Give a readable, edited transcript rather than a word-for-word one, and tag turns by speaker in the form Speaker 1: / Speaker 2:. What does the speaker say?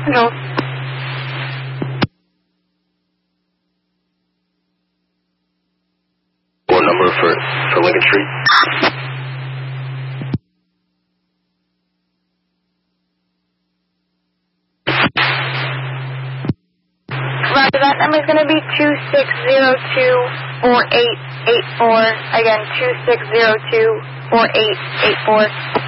Speaker 1: Control.
Speaker 2: What number for Lincoln Street?
Speaker 1: Roger, that number is going to be 2602-4884. Again, 2602-4884.